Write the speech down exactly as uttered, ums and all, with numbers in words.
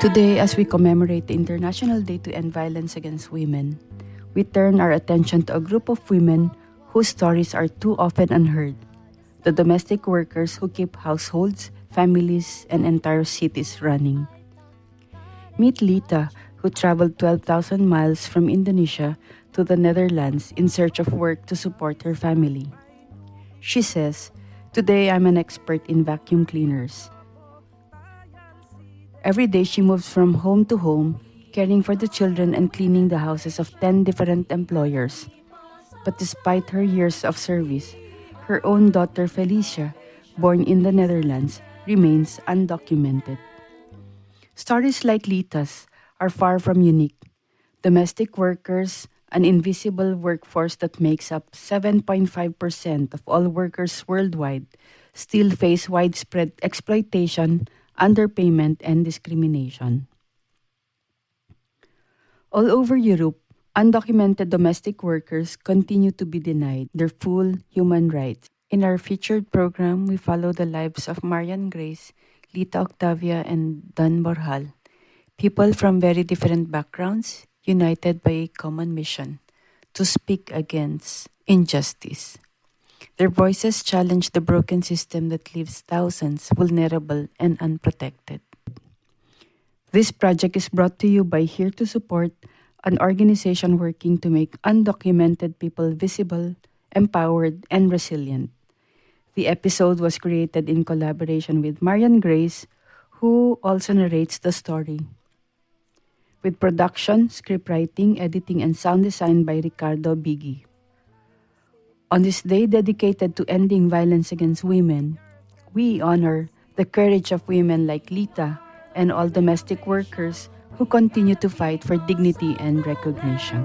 Today, as we commemorate the International Day to End Violence Against Women, we turn our attention to a group of women whose stories are too often unheard: the domestic workers who keep households, families, and entire cities running. Meet Lita, who traveled twelve thousand miles from Indonesia to the Netherlands in search of work to support her family. She says, "Today I'm an expert in vacuum cleaners. Every day she moves from home to home, caring for the children and cleaning the houses of ten different employers. But despite her years of service, her own daughter Felicia, born in the Netherlands, remains undocumented." Stories like Lita's are far from unique. Domestic workers, an invisible workforce that makes up seven point five percent of all workers worldwide, still face widespread exploitation, underpayment, and discrimination. All over Europe, undocumented domestic workers continue to be denied their full human rights. In our featured program, we follow the lives of Marian Grace, Lita Octavia, and Dan Borjal, people from very different backgrounds, united by a common mission: to speak against injustice. Their voices challenge the broken system that leaves thousands vulnerable and unprotected. This project is brought to you by Here to Support, an organization working to make undocumented people visible, empowered, and resilient. The episode was created in collaboration with Marian Grace, who also narrates the story, with production, scriptwriting, editing, and sound design by Ricardo Bigi. On this day dedicated to ending violence against women, we honor the courage of women like Lita and all domestic workers who continue to fight for dignity and recognition.